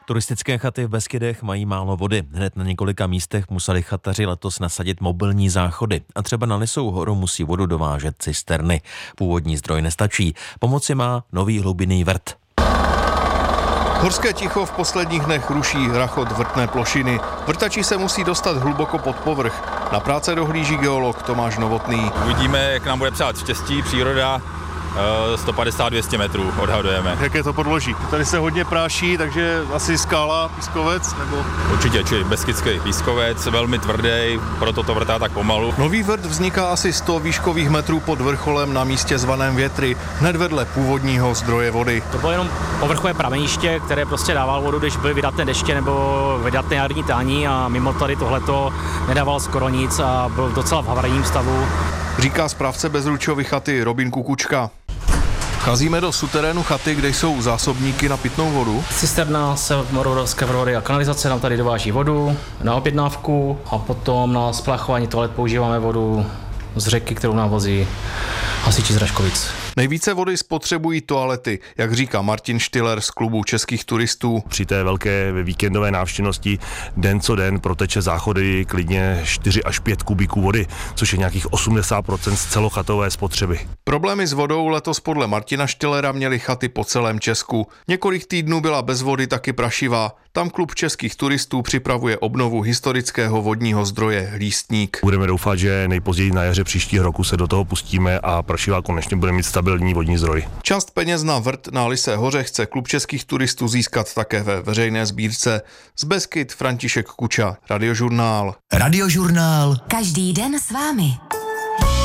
Turistické chaty v Beskydech mají málo vody. Hned na několika místech museli chataři letos nasadit mobilní záchody. A třeba na Lisou horu musí vodu dovážet cisterny. Původní zdroj nestačí. Pomoci má nový hlubinný vrt. Horské ticho v posledních dnech ruší rachot vrtné plošiny. Vrtači se musí dostat hluboko pod povrch. Na práce dohlíží geolog Tomáš Novotný. Uvidíme, jak nám bude přát štěstí, příroda. 150-200 metrů odhadujeme. Jaké to podloží? Tady se hodně práší, takže asi skála, pískovec, nebo? Určitě, čili beskydský pískovec, velmi tvrdý, proto to vrtá tak pomalu. Nový vrt vzniká asi 100 výškových metrů pod vrcholem na místě zvaném Větry, hned vedle původního zdroje vody. To bylo jenom povrchové prameniště, které prostě dávalo vodu, když byly vydatné deště nebo vydatné jarní tání, a mimo tady tohleto nedával skoro nic a byl docela v havarijním stavu. Říká správce Bezručovy chaty Robin Kukučka. Vcházíme do suterénu chaty, kde jsou zásobníky na pitnou vodu. Cisterna se Moravské vody a kanalizace nám tady dováží vodu na objednávku a potom na splachování toalet používáme vodu z řeky, kterou nám vozí hasiči z Raškovic. Nejvíce vody spotřebují toalety, jak říká Martin Štiller z klubu českých turistů. Při té velké víkendové návštěvnosti den co den proteče záchody klidně 4 až 5 kubíků vody, což je nějakých 80% z celochatové spotřeby. Problémy s vodou letos podle Martina Štillera měly chaty po celém Česku. Několik týdnů byla bez vody taky Prašivá. Tam klub českých turistů připravuje obnovu historického vodního zdroje Hlístník. Budeme doufat, že nejpozději na jaře příštího roku se do toho pustíme a Prašivá konečně bude mít stabilní vodní zdroj. Část peněz na vrt na Lysé hoře chce klub českých turistů získat také ve veřejné sbírce. Z Beskyd František Kuča, Radiožurnál. Radiožurnál. Každý den s vámi.